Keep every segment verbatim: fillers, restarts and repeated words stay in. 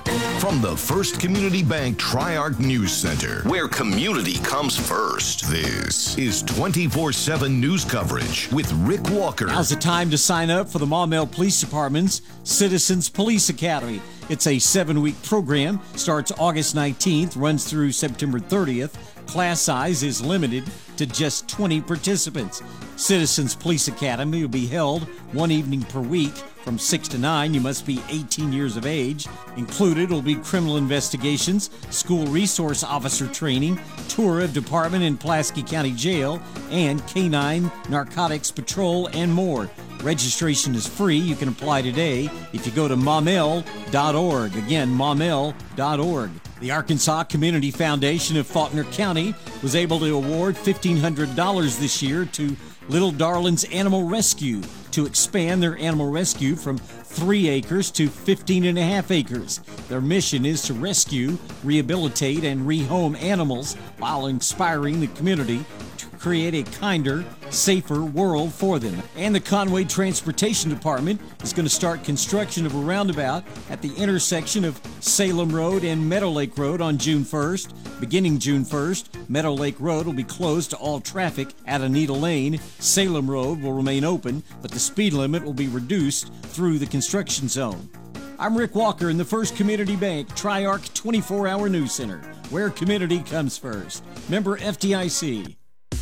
From the First Community Bank Tri-Arc News Center, where community comes first, this is twenty-four seven news coverage with Rick Walker. Now's the time to sign up for the Maumelle Police Department's Citizens Police Academy. It's a seven-week program, starts August nineteenth, runs through September thirtieth. Class size is limited to just twenty participants. Citizens Police Academy will be held one evening per week from six to nine. You must be eighteen years of age. Included will be criminal investigations, school resource officer training, tour of department in Pulaski County Jail, and canine narcotics patrol, and more. Registration is free. You can apply today if you go to maumelle dot org. Again, maumelle dot org. The Arkansas Community Foundation of Faulkner County was able to award fifteen hundred dollars this year to Little Darlings Animal Rescue to expand their animal rescue from three acres to fifteen and a half acres. Their mission is to rescue, rehabilitate, and rehome animals while inspiring the community to create a kinder, safer world for them. And the Conway Transportation Department is going to start construction of a roundabout at the intersection of Salem Road and Meadow Lake Road on June first. Beginning June first, Meadow Lake Road will be closed to all traffic at Anita Lane. Salem Road will remain open, but the speed limit will be reduced through the construction zone. I'm Rick Walker in the First Community Bank Tri-Arc twenty-four hour News Center, where community comes first. Member F D I C.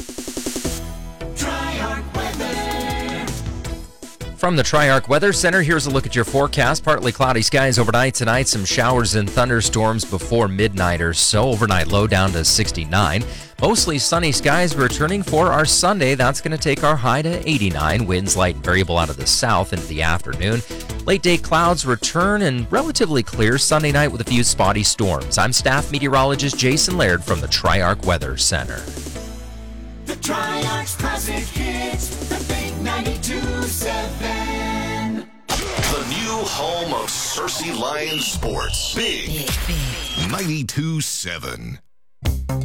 From the Tri-Arc Weather Center, here's a look at your forecast. Partly cloudy skies overnight tonight. Some showers and thunderstorms before midnight or so. Overnight low down to sixty-nine. Mostly sunny skies returning for our Sunday. That's going to take our high to eighty-nine. Winds light and variable out of the south into the afternoon. Late day clouds return and relatively clear Sunday night with a few spotty storms. I'm staff meteorologist Jason Laird from the Tri-Arc Weather Center. The Tri-Arc's classic hits, the big ninety-two seven. The new home of Searcy Lions Sports. Big, big, big. ninety-two seven.